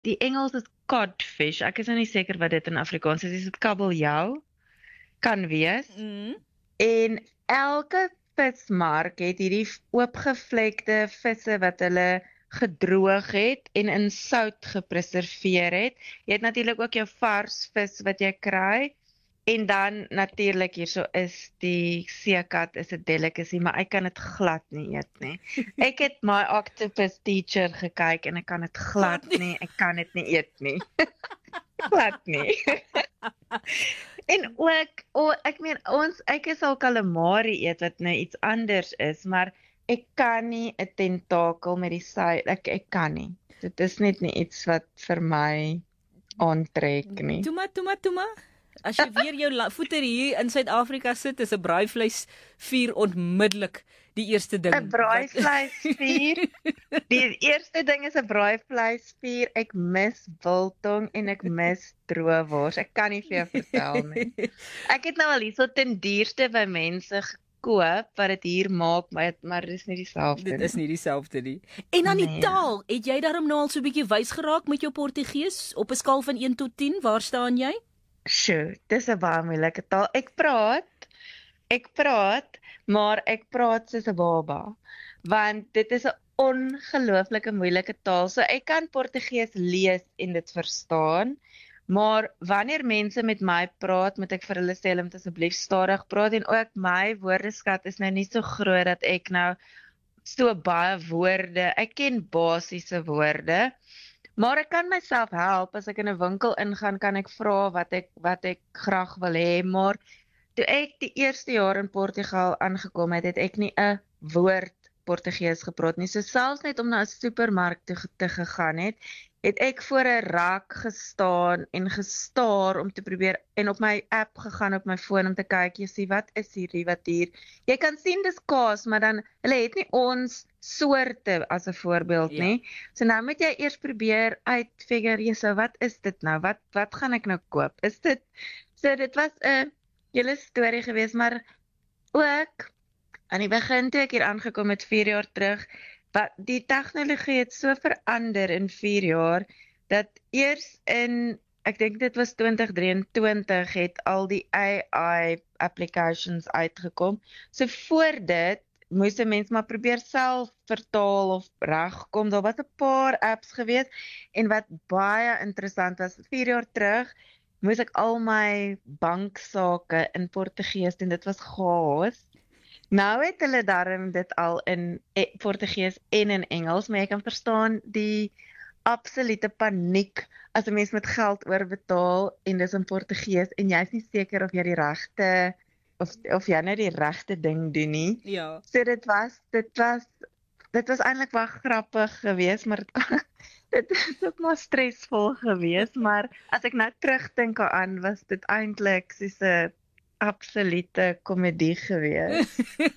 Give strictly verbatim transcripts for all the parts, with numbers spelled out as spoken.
die Engels is codfish. Ek is nou nie seker wat dit in Afrikaans is. Is dit kabeljou? Kan wees. Mm. En elke vismark het hierdie oopgevlekte visse wat hulle gedroog het en in sout gepreserveer het. Jy het natuurlik ook jou vars vis wat jy kry. En dan natuurlik hierso is die seekat is 'n delicacy, maar ek kan dit glad nie eet nie. Ek het my octopus teacher gekyk en ek kan dit glad nie, ek kan dit nie eet nie. Glad nie. En ook, o, ek meen ons ek is al calamari eet wat nou iets anders is, maar ek kan nie 'n tentakel met die sy ek ek kan nie. Dit is net nie iets wat vir my aantrek nie. Toma, toma, toma. As jy weer jou voete hier in Suid-Afrika sit, is 'n braaivleisvuur onmiddellik die eerste ding. 'n Braaivleisvuur. Die eerste ding is 'n braaivleisvuur. Ek mis biltong en ek mis droewors. Ek kan nie vir jou vertel nie. Ek het nou al hierso ten duurste by mense gekoop wat dit hier maak, maar maar dis nie dieselfde nie. Dit is nie dieselfde nie. En dan die nee. taal, het jy daarom nou al so 'n bietjie wys geraak met jou Portugees op 'n skaal van een tot tien? Waar staan jy? Sjoe, dis 'n baie moeilike taal. Ek praat, ek praat, maar ek praat soos 'n baba, want dit is 'n ongelooflike moeilike taal. So ek kan Portugees lees en dit verstaan, maar wanneer mense met my praat, moet ek vir hulle sê hulle moet asseblief stadig praat en ook my woordeskat is nou nie so groot dat ek nou so baie woorde, ek ken basiese woorde. Maar ek kan myself help, as ek in 'n winkel ingaan, kan ek vra wat ek wat ek graag wil hê, maar toe ek die eerste jaar in Portugal aangekom het, het ek nie 'n woord Portugees gepraat nie. So selfs net om na 'n supermark toe te gegaan het, het ek voor 'n rak gestaan en gestaar om te probeer en op my app gegaan op my foon om te kyk, jy sien wat is hierdie wat hier. Jy kan sien dis kaas, maar dan hulle het nie ons soorte as 'n voorbeeld ja. nie. So nou moet jy eers probeer uitfigure, jy so wat is dit nou? Wat wat gaan ek nou koop? Is dit so dit was 'n hele storie geweest, maar ook aan die begin toe ek hier aangekom het vier jaar terug, wat die tegnologie het so verander in vier jaar dat eers in ek dink dit was twintig drieëntwintig het al die A I applications uitgekom. So voor dit moes 'n mens maar probeer self vertaal of regkom. Daar was 'n paar apps gewees en wat baie interessant was, vier jaar terug moes ek al my banksake in Portugees doen. Dit was chaos. Nou het hulle darm dit al in Portugees en in Engels, maar jy kan verstaan die absolute paniek as 'n mens met geld oorbetaal en dis in Portugees en jy is nie seker of jy die regte of of jy nou die regte ding doen nie. Ja. So dit was dit was dit was eintlik baie grappig geweest, maar dit dit is ook maar stresvol geweest, maar as ek nou terugdink aan, was dit eintlik soos 'n absolute komedie gewees.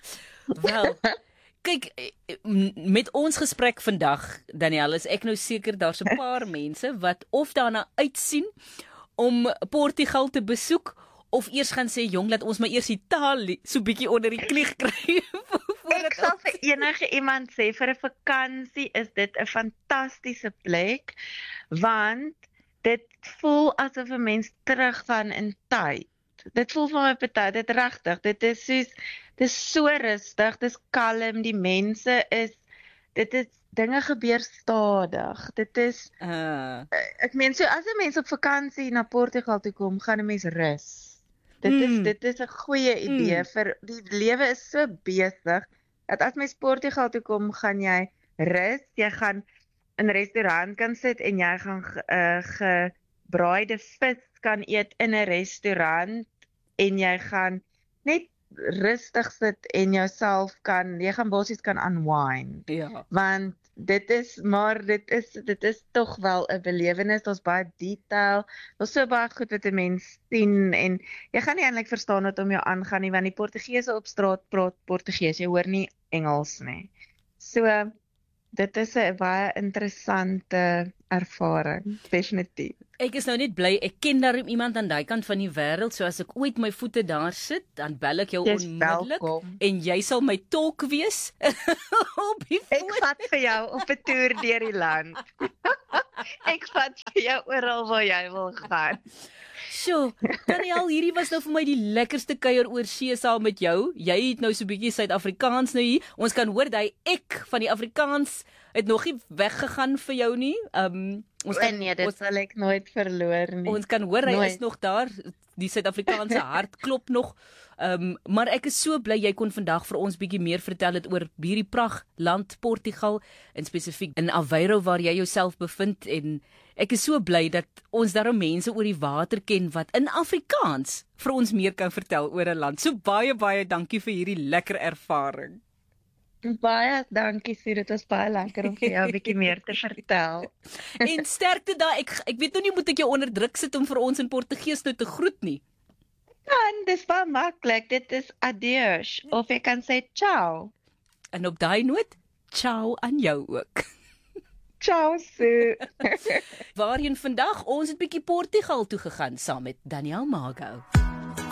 Wel, kyk, met ons gesprek vandag, Danielle, is ek nou seker daar's 'n paar mense wat of daarna uitsien om Portugal te besoek, of eers gaan sê, jong, laat ons maar eers die taal so bietjie onder die knie kry. Ek sal vir enige iemand sê, vir 'n vakansie is dit 'n fantastiese plek, want dit voel asof 'n mens teruggaan in tyd. Dit voel vir my party, dit regtig, dit is soos, dit is so rustig, dit is kalm, die mense is, dit is, dinge gebeur stadig, dit is, uh. ek meen, so as 'n mens op vakansie na Portugal toe kom, gaan 'n mens rus. Dit mm. is, dit is 'n goeie idee, mm. vir, die lewe is so besig, dat as mens Portugal toe kom, gaan jy rus, jy gaan in 'n restaurant kan sit, en jy gaan uh, gebraaide vis kan eet in 'n restaurant, en jy gaan net rustig sit en jouself kan, jy gaan basies kan unwind. Ja. Want dit is, maar dit is, dit is tog wel 'n belewenis, daar's baie detail, daar's so baie goed wat 'n mens sien, en jy gaan nie eintlik verstaan wat om jou aangaan nie, want die Portugese op straat praat Portugees, jy hoor nie Engels nie. So, dit is 'n baie interessante ervaring, definitief. Ek is nou net bly ek ken daar iemand aan daai kant van die wêreld, so as ek ooit my voete daar sit, dan bel ek jou Jy's onmiddellik welkom. en jy sal my tolk wees op die Ek foon. vat vir jou op 'n toer deur die land. Ek vat vir jou oral waar jy wil gaan. Sjoe, Daniel, hierdie was nou vir my die lekkerste kuier oor see saam met jou. Jy het nou so 'n bietjie Suid-Afrikaans nou hier. Ons kan hoor daai ek van die Afrikaans het nog nie weggegaan vir jou nie. Um ons O kan nee, dit ons, sal ek nooit verloor nie. ons kan hoor hy Nooit. is nog daar. Die Suid-Afrikaanse hart klop nog. Um maar ek is so bly jy kon vandag vir ons bietjie meer vertel het oor hierdie prachtland Portugal en spesifiek in Aveiro waar jy jouself bevind, en ek is so bly dat ons daarom mense oor die water ken wat in Afrikaans vir ons meer kan vertel oor 'n land. So baie baie dankie vir hierdie lekker ervaring. Baie dankie, Sue. Dit was baie lekker om vir jou 'n bietjie meer te vertel. En sterkte daar. Ek ek weet nou nie moet ek jou onder druk sit om vir ons in Portugees nou te groet nie. En dis baie maklik. Dit is adeus of ek kan sê ciao. En op daai noot, ciao aan jou ook. Ciao, Sue. Waarheen vandag? Ons het bietjie Portugal toe gegaan saam met Daniel Mago.